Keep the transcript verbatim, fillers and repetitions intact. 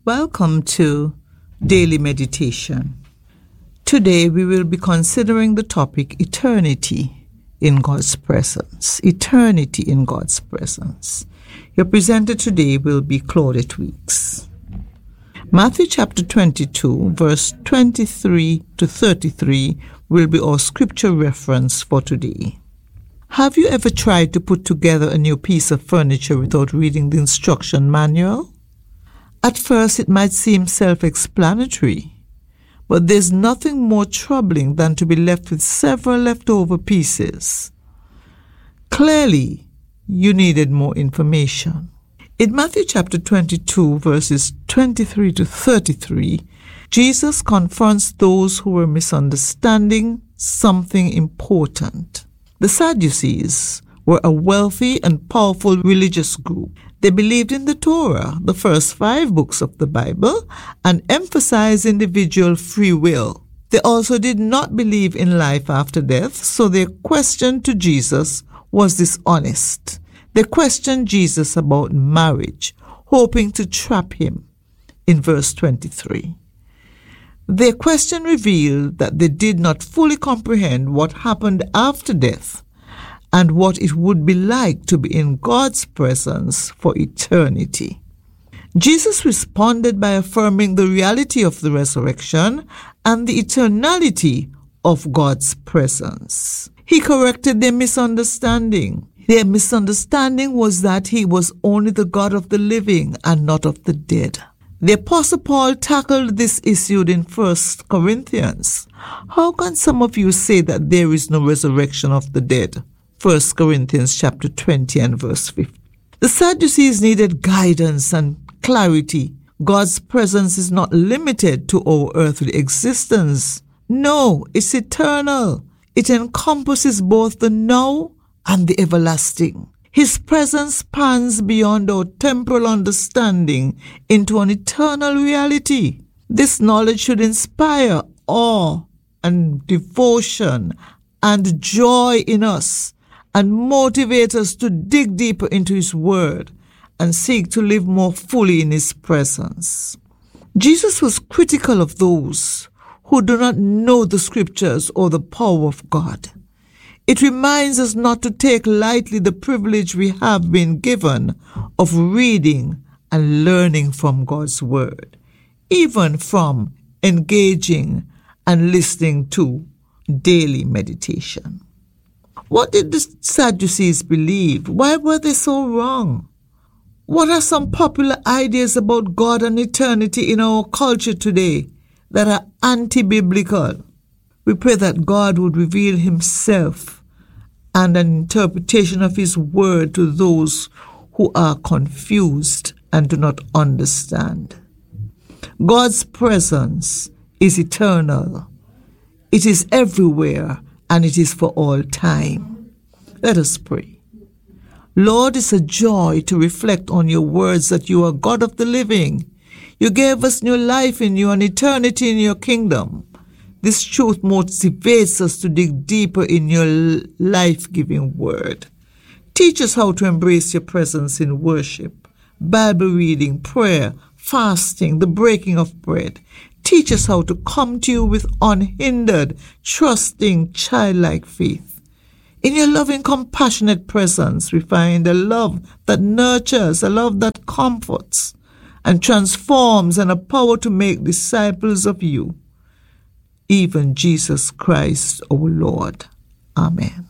Welcome to Daily Meditation. Today we will be considering the topic eternity in God's presence. Eternity in God's presence. Your presenter today will be Claudette Weeks. Matthew chapter twenty-two, verse twenty-three to thirty-three will be our scripture reference for today. Have you ever tried to put together a new piece of furniture without reading the instruction manual? At first, it might seem self-explanatory, but there's nothing more troubling than to be left with several leftover pieces. Clearly, you needed more information. In Matthew chapter twenty-two, verses twenty-three to thirty-three, Jesus confronts those who were misunderstanding something important. The Sadducees were a wealthy and powerful religious group. They believed in the Torah, the first five books of the Bible, and emphasized individual free will. They also did not believe in life after death, so their question to Jesus was dishonest. They questioned Jesus about marriage, hoping to trap him. In verse twenty-three, their question revealed that they did not fully comprehend what happened after death and what it would be like to be in God's presence for eternity. Jesus responded by affirming the reality of the resurrection and the eternality of God's presence. He corrected their misunderstanding. Their misunderstanding was that he was only the God of the living and not of the dead. The Apostle Paul tackled this issue in First Corinthians. How can some of you say that there is no resurrection of the dead? First Corinthians chapter twenty and verse fifty. The Sadducees needed guidance and clarity. God's presence is not limited to our earthly existence. No, it's eternal. It encompasses both the now and the everlasting. His presence spans beyond our temporal understanding into an eternal reality. This knowledge should inspire awe and devotion and joy in us, and motivate us to dig deeper into His Word and seek to live more fully in His presence. Jesus was critical of those who do not know the Scriptures or the power of God. It reminds us not to take lightly the privilege we have been given of reading and learning from God's Word, even from engaging and listening to daily meditation. What did the Sadducees believe? Why were they so wrong? What are some popular ideas about God and eternity in our culture today that are anti-biblical? We pray that God would reveal Himself and an interpretation of His Word to those who are confused and do not understand. God's presence is eternal. It is everywhere, and it is for all time. Let us pray. Lord, it's a joy to reflect on your words that you are God of the living. You gave us new life in you and eternity in your kingdom. This truth motivates us to dig deeper in your life-giving word. Teach us how to embrace your presence in worship, Bible reading, prayer, fasting, the breaking of bread. Teach us how to come to you with unhindered, trusting, childlike faith. In your loving, compassionate presence, we find a love that nurtures, a love that comforts and transforms, and a power to make disciples of you, even Jesus Christ, our Lord. Amen.